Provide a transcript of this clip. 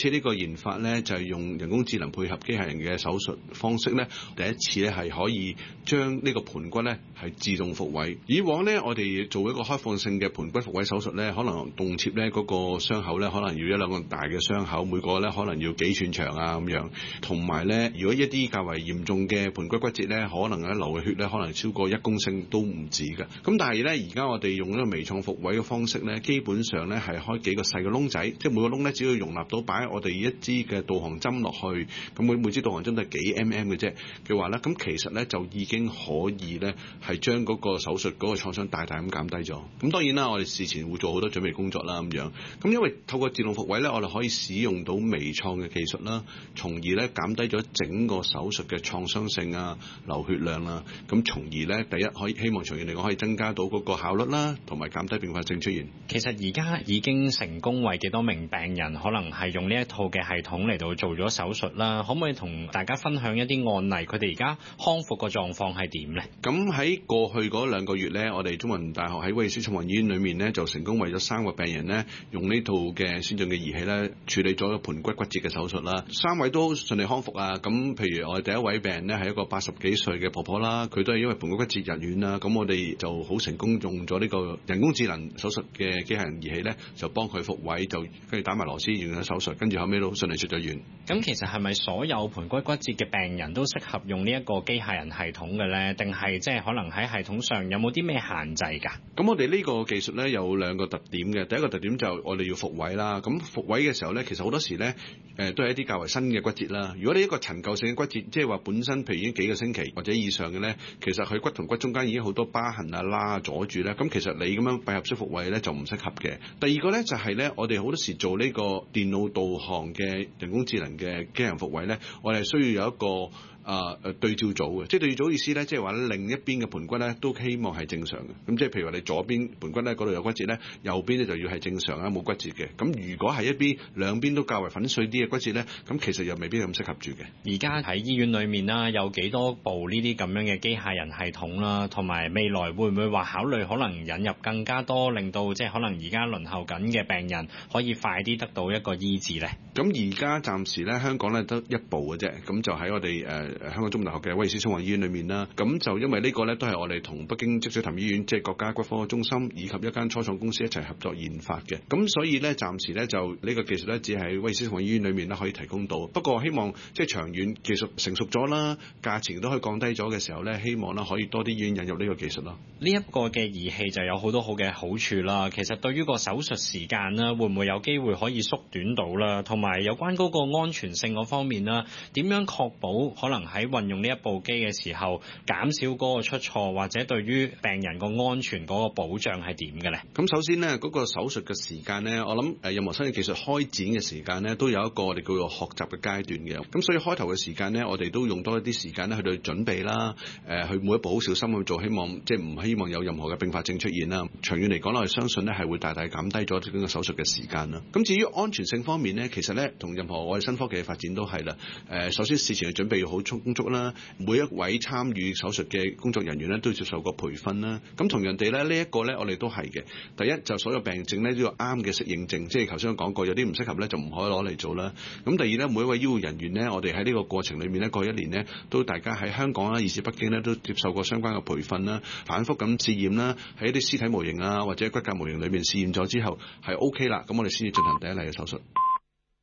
次呢個研發咧就係用人工智能配合機械人嘅手術方式咧，第一次咧係可以將呢個盤骨咧係自動復位。以往咧我哋做一個開放性嘅盤骨復位手術咧，可能動輒咧嗰個傷口咧可能要一兩個大嘅傷口，每個咧可能要幾寸長啊咁樣。同埋咧，如果一啲較為嚴重嘅盤骨骨折咧，可能咧流嘅血咧可能超過1公升都唔止嘅。咁但係咧，而家我哋用呢個微創復位嘅方式咧，基本上咧係開幾個細嘅窿仔，即係每個窿咧只要容納到擺我哋一支嘅導航針落去，咁每支導航針都係幾 mm 嘅啫嘅話咧，咁其實咧就已經可以咧係將嗰個手術嗰個創傷大大咁減低咗。咁當然啦，我哋事前會做好多準備工作啦咁樣。咁因為透過自動復位咧，我哋可以使用到微創嘅技術啦，從而咧減低咗整個手術嘅創傷性啊、流血量啊，咁從而咧第一可以希望長遠嚟講可以增加到嗰個效率啦，同埋減低併發症出現。 其實而家已經成功為幾多名病人可能係用呢一套嘅系統嚟到做咗手術啦？可唔可以同大家分享一啲案例？佢哋而家康復個狀況係點呢？ 咁喺過去嗰2個月咧，我哋中文大學喺威爾斯親王醫院裏面咧就成功為咗3個病人咧用呢套嘅先進嘅儀器咧處理咗盤骨骨折嘅手術啦，3位都順利康復啊！咁譬如我哋第一位病人咧係一個80幾歲嘅婆婆啦，佢都係因為盤骨骨折入院啦，咁我哋就好成功用咗呢個人工智能手術嘅機械人儀器咧，就幫佢復位，就跟住打埋螺絲完咗手術，跟住後尾都順利出咗院。 咁其實係咪所有盤骨骨折嘅病人都適合用呢一個機械人系統嘅咧？定係即係可能喺系統上有冇啲咩限制㗎？ 咁我哋呢個技術咧有2個特點嘅，第一個特點就我哋要復位啦。咁復位嘅時候咧，其實好多時咧都係一啲較為新嘅骨折啦。如果你一個陳舊性嘅骨折，即係話本身譬如已經幾個星期或者以上嘅咧，其實佢骨同骨中間已經好多疤痕啊、拉啊阻住咧，咁其實你咁樣閉合式復位咧就唔適合嘅。第二個咧就係咧，我哋好多時做呢個電腦導航嘅人工智能嘅機械人復位咧，我哋係需要有一個對照組嘅，即係對照組意思咧，即係話另一邊嘅盤骨咧都希望係正常嘅。咁即係譬如話你左邊盤骨咧嗰度有骨折咧，右邊咧就要係正常啊，冇骨折嘅。咁如果係一邊兩邊都較為粉碎啲嘅骨折咧，咁其實又未必咁適合住嘅。 而家喺醫院裏面啦，有幾多部呢啲咁樣嘅機械人系統啦，同埋未來會唔會話考慮可能引入更加多，令到即係可能而家輪候緊嘅病人可以快啲得到一個醫治咧？咁而家暫時咧香港咧得1部嘅啫，咁就喺我哋香港中文大學嘅威爾斯親王醫院裏面啦。咁就因為呢個咧都係我哋同北京積水潭醫院即係國家骨科中心以及一間初創公司一齊合作研發嘅。咁所以咧暫時咧就呢個技術咧只係喺威爾斯親王醫院裏面咧可以提供到。不過希望即係長遠技術成熟咗啦，價錢都可以降低咗嘅時候咧，希望咧可以多啲醫院引入呢個技術咯。 呢一個嘅儀器就有好多好嘅好處啦。其實對於個手術時間啦，會唔會有機會可以縮短到啦？同埋有關嗰個安全性嗰方面啦，點樣確保可能喺運用呢一部機嘅時候減少嗰個出錯，或者對於病人個安全嗰個保障係點嘅咧？ 咁首先咧，嗰個手術嘅時間咧，我諗任何新嘅技術開展嘅時間咧，都有一個我哋叫做學習嘅階段嘅。咁所以開頭嘅時間咧，我哋都用多一啲時間咧去到準備啦，去每一步好小心去做，希望即係唔希望有任何嘅併發症出現啦。長遠嚟講，我哋相信咧係會大大減低咗整個手術嘅時間啦。咁至於安全性方面咧，其實咧同任何我哋新科技嘅發展都係啦。首先事前嘅準備要好充足啦，每一位參與手術嘅工作人員咧都要接受過培訓啦。咁同樣地咧，呢一個咧我哋都係嘅。第一就所有病症咧都要啱嘅適應症，即係頭先我講過，有啲唔適合咧就唔可以攞嚟做啦。咁第二咧，每一位醫護人員咧，我哋喺呢個過程裏面咧，過去1年咧，都大家喺香港啦，以至北京咧都接受過相關嘅培訓啦，反覆咁試驗啦，喺一啲屍體模型啊或者骨骼模型裏面試驗咗之後係 OK 啦，咁我哋先至進行第一例嘅手術。